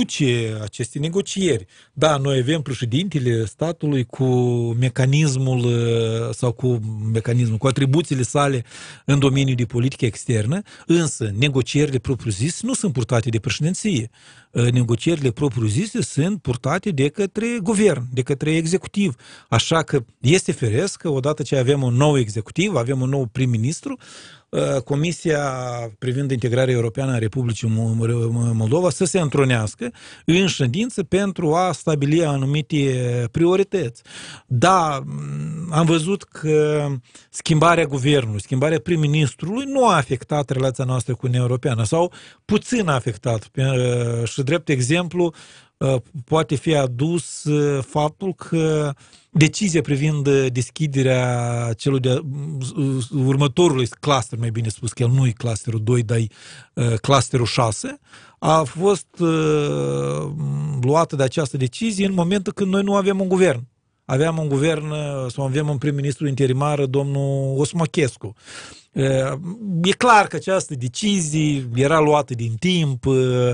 duce aceste negocieri. Da, noi avem președintele statului cu mecanismul sau cu atribuțiile sale în domeniul de politică externă, însă negocierile propriu-zise nu sunt purtate de președinție. Negocierile propriu-zise sunt purtate de către guvern, de către executiv. Așa că este firesc că odată ce avem un nou executiv, avem un nou prim-ministru, Comisia privind integrarea europeană a Republicii Moldova să se întrunească în ședință pentru a stabili anumite priorități. Da, am văzut că schimbarea guvernului, schimbarea prim-ministrului nu a afectat relația noastră cu Uniunea Europeană sau puțin a afectat. Și drept exemplu poate fi adus faptul că decizia privind deschiderea următorului cluster, mai bine spus, că el nu e clusterul 2, dar e clusterul 6, a fost luată de această decizie în momentul când noi nu avem un guvern. Aveam un guvern sau avem un prim-ministru interimar, domnul Osmachescu. E clar că această decizie era luată din timp,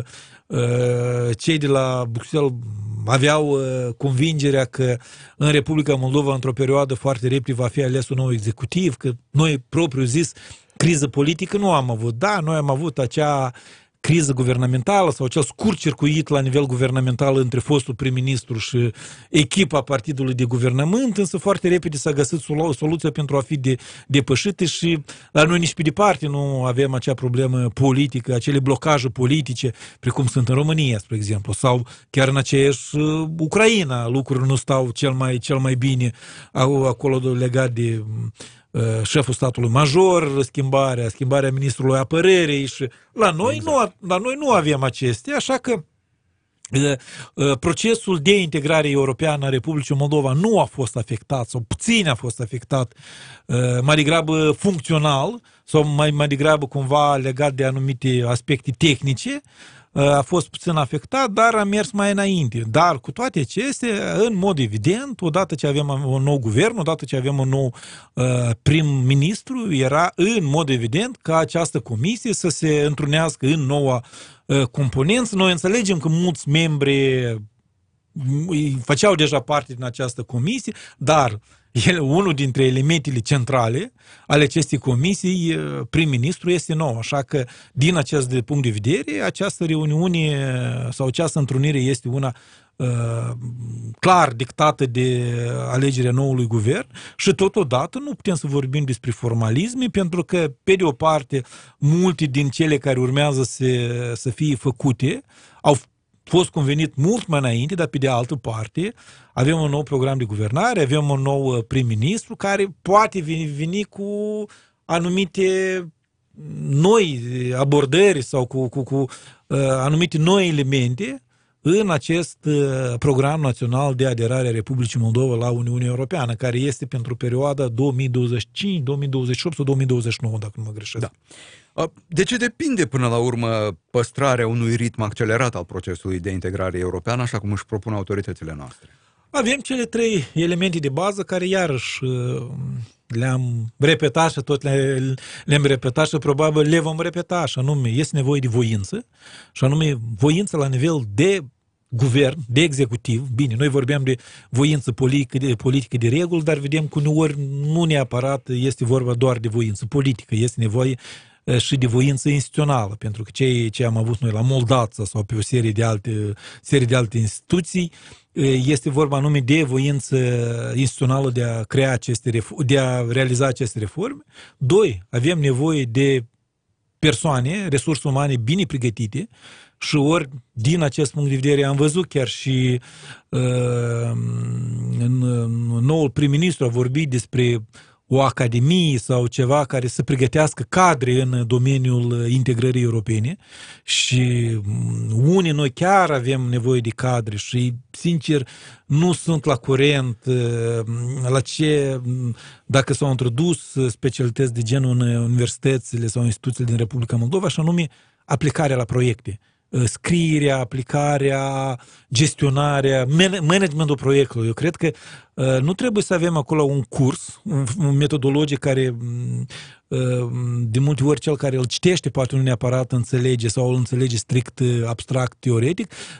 cei de la Bruxelles aveau convingerea că în Republica Moldova într-o perioadă foarte repede va fi ales un nou executiv, că noi propriu zis criză politică nu am avut. Da, noi am avut acea criză guvernamentală sau acel scurt-circuit la nivel guvernamental între fostul prim-ministru și echipa partidului de guvernământ, însă foarte repede s-a găsit soluția pentru a fi depășită și la noi nici pe departe nu avem acea problemă politică, acele blocaje politice, precum sunt în România, spre exemplu, sau chiar în aceeași Ucraina, lucrurile nu stau cel mai bine acolo legat de șeful statului major, schimbarea ministrului apărării și la noi nu avem acestea, așa că procesul de integrare europeană a Republicii Moldova nu a fost afectat sau puțin a fost afectat, mai degrabă funcțional sau mai degrabă cumva legat de anumite aspecte tehnice, a fost puțin afectat, dar a mers mai înainte. Dar cu toate acestea, în mod evident, odată ce avem un nou guvern, odată ce avem un nou prim-ministru, era în mod evident ca această comisie să se întrunească în noua componență. Noi înțelegem că mulți membri făceau deja parte din această comisie, dar unul dintre elementele centrale ale acestei comisii, prim-ministru, este nou. Așa că, din acest punct de vedere, această reuniune sau această întrunire este una clar dictată de alegerea noului guvern și totodată nu putem să vorbim despre formalisme, pentru că, pe de o parte, multe din cele care urmează să fie făcute au fost convenit mult mai înainte, dar pe de altă parte avem un nou program de guvernare, avem un nou prim-ministru care poate veni cu anumite noi abordări sau cu anumite noi elemente în acest program național de aderare a Republicii Moldova la Uniunea Europeană, care este pentru perioada 2025, 2028 sau 2029, dacă nu mă greșesc. Da. De ce depinde până la urmă păstrarea unui ritm accelerat al procesului de integrare europeană, așa cum își propun autoritățile noastre? Avem cele trei elemente de bază care iarăși le-am repetat și tot le-am repetat și probabil le vom repeta, și anume este nevoie de voință, și anume voință la nivel de guvern, de executiv. Bine, noi vorbeam de voință politică de regulă, dar vedem că uneori nu neapărat este vorba doar de voință politică, este nevoie și de voință instituțională, pentru că ce am avut noi la Moldața sau pe o serie de alte instituții, este vorba anume de voință instituțională de a realiza aceste reforme. Doi, avem nevoie de persoane, resurse umane bine pregătite și ori din acest punct de vedere am văzut chiar și noul prim-ministru a vorbit despre o academie sau ceva care să pregătească cadre în domeniul integrării europene și unii noi chiar avem nevoie de cadre și, sincer, nu sunt la curent la ce, dacă s-au introdus specialități de genul în universitățile sau instituțiile din Republica Moldova, și anume aplicarea la proiecte. Scrierea, aplicarea, gestionarea, managementul proiectului. Eu cred că nu trebuie să avem acolo un curs, un metodologic care de multe ori cel care îl citește poate nu neapărat înțelege sau îl înțelege strict abstract, teoretic,